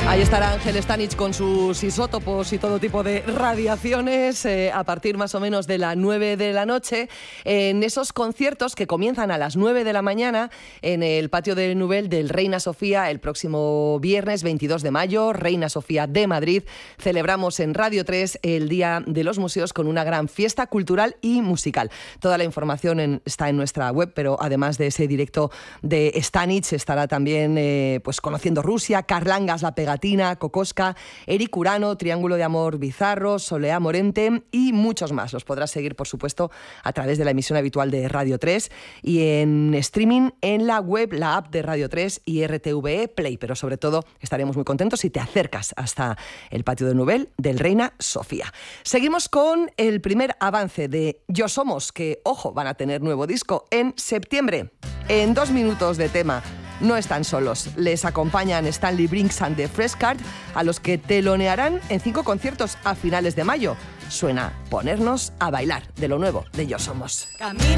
Ahí estará Ángel Stanich con sus isótopos y todo tipo de radiaciones a partir más o menos de las 9 de la noche en esos conciertos que comienzan a las 9 de la mañana en el patio del Nubel del Reina Sofía el próximo viernes 22 de mayo, Reina Sofía de Madrid. Celebramos en Radio 3 el Día de los Museos con una gran fiesta cultural y musical. Toda la información está en nuestra web, pero además de ese directo de Stanich estará también pues conociendo Rusia, Carlangas, La Pegatina, Kokoska, Eric Urano, Triángulo de Amor Bizarro, Soleá Morente y muchos más. Los podrás seguir, por supuesto, a través de la emisión habitual de Radio 3 y en streaming en la web, la app de Radio 3 y RTVE Play. Pero sobre todo estaremos muy contentos si te acercas hasta el patio de Nubel del Reina Sofía. Seguimos con el primer avance de Yo Somos, que, ojo, van a tener nuevo disco en septiembre. En 2 minutos de tema. No están solos. Les acompañan Stanley Brinks and the Fresh Card, a los que telonearán en 5 conciertos a finales de mayo. Suena Ponernos a Bailar, de lo nuevo de Yo Somos. Camino